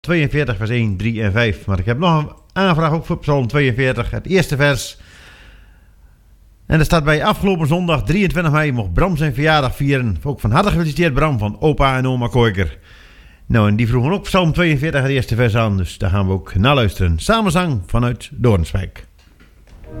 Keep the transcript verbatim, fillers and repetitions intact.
tweeënveertig vers één, drie en vijf. Maar ik heb nog een aanvraag ook voor Psalm tweeënveertig, het eerste vers. En er staat bij: afgelopen zondag drieëntwintig mei mocht Bram zijn verjaardag vieren. Ook van harte gefeliciteerd Bram van opa en oma Koiker. Nou, en die vroegen ook Psalm tweeënveertig het eerste vers aan, dus daar gaan we ook naar luisteren. Samenzang vanuit Doornspijk.